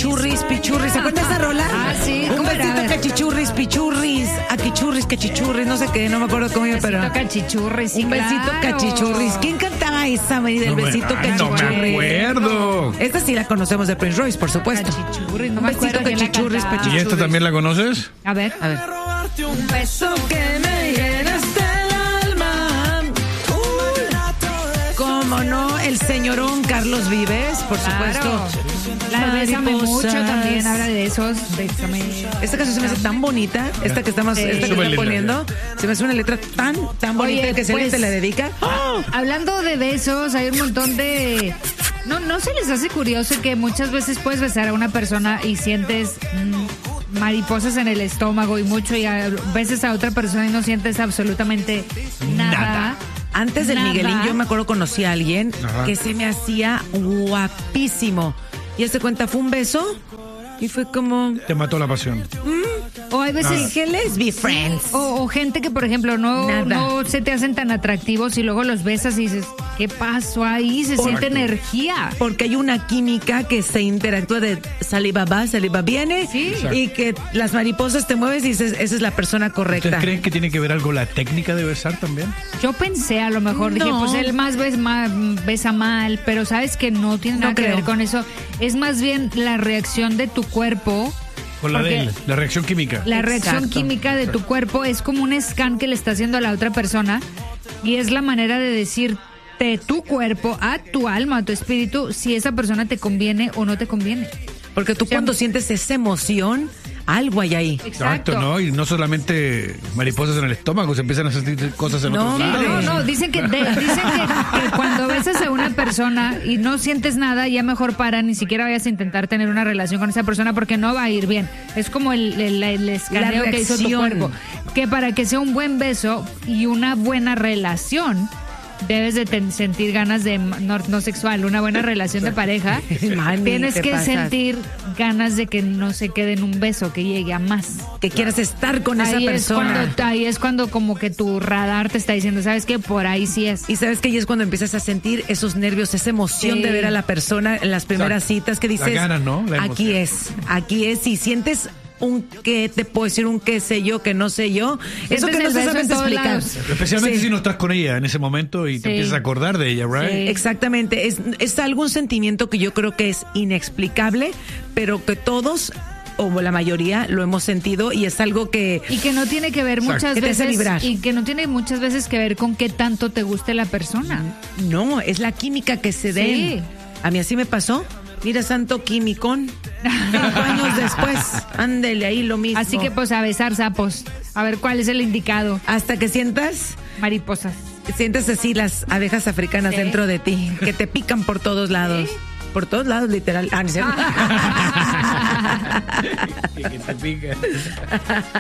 Cachichurris, pichurris. ¿Se acuerdan de esa rola? Ah, sí. Un ¿Cómo era? besito, A ver. cachichurris, pichurris. Aquichurris, cachichurris. No sé qué, no me acuerdo cómo iba, pero. Besito cachichurris, sí, Un besito claro. cachichurris. ¿Quién cantaba esa, Mary, del besito Ay, no cachichurris? me acuerdo. Esta sí la conocemos de Prince Royce, por supuesto. Cachichurris, no Un me besito acuerdo quién la cachichurris, cantaba. ¿Y esta también la conoces? A ver. A ver. Un beso Que me llenaste el alma. Cómo no, el señorón Carlos Vives, por supuesto. La de Bésame Mariposas. mucho también habla de esos. Bésame. Esta canción se me hace tan bonita, esta que estamos, Sí. esta que Súper están linda. poniendo, se me hace una letra tan bonita Oye, que si alguien pues, te la dedica. Hablando de besos, hay un montón de... ¿No se les hace curioso que muchas veces puedes besar a una persona y sientes mariposas en el estómago y mucho, y a veces a otra persona y no sientes absolutamente nada? Antes del Nada. Miguelín, yo me acuerdo conocí a alguien Ajá. que se me hacía guapísimo. Y se cuenta, fue un beso y fue como, Te mató la pasión. O hay veces... dije, let's be friends. O gente que, por ejemplo, Nada. no se te hacen tan atractivos y luego los besas y dices, ¿qué pasó ahí? Se siente energía. Porque hay una química que se interactúa de saliva va, saliva viene, Sí. y que las mariposas te mueves y dices, esa es la persona correcta. ¿Ustedes creen que tiene que ver algo la técnica de besar también? Yo pensé, a lo mejor, dije, No. pues él más besa mal, pero sabes que no tiene No nada que creo. ver con eso. Es más bien la reacción de tu cuerpo. Con la de Porque él, la reacción química. La reacción Exacto. química de tu cuerpo es como un scan que le está haciendo a la otra persona y es la manera de decirte tu cuerpo, a tu alma, a tu espíritu, si esa persona te conviene o no te conviene. Porque tú cuando sientes esa emoción, algo hay ahí. Exacto, ¿no? Y no solamente mariposas en el estómago, se empiezan a sentir cosas en No, otros hombre. lados. No, dicen que cuando besas a una persona y no sientes nada, ya mejor para, ni siquiera vayas a intentar tener una relación con esa persona porque no va a ir bien. Es como el escaneo que hizo tu reacción. cuerpo. Que para que sea un buen beso y una buena relación, debes de sentir ganas de no sexual, una buena relación de pareja. Manny, Tienes te que pasas. sentir ganas de que no se quede en un beso, que llegue a más. Que quieras estar con esa persona. Ahí es cuando como que tu radar te está diciendo, ¿sabes qué? Por ahí sí es. Y sabes que ahí es cuando empiezas a sentir esos nervios, esa emoción Sí. de ver a la persona en las primeras citas que dices, ganas, ¿no? La aquí emoción. es, y sientes un qué, te puedo decir un qué sé yo, que no sé yo, eso Sientes que no el se beso sabe en todos explicar. lados. Especialmente Sí. si no estás con ella en ese momento y te Sí. empiezas a acordar de ella, ¿right? Sí. Exactamente, es algún sentimiento que yo creo que es inexplicable, pero que todos o la mayoría lo hemos sentido y es algo que Y que no tiene que ver Exacto. muchas Que te hace veces vibrar. y que no tiene muchas veces que ver con qué tanto te guste la persona. no, es la química que se den. Sí. A mí así me pasó. Mira, santo quimicón. 5 años después, ándele ahí lo mismo. Así que pues a besar sapos, a ver cuál es el indicado. hasta que sientas Mariposas. así las abejas africanas Sí. dentro de ti, que te pican por todos lados. Sí. Por todos lados, literal. Ah, no es cierto. Que te pica.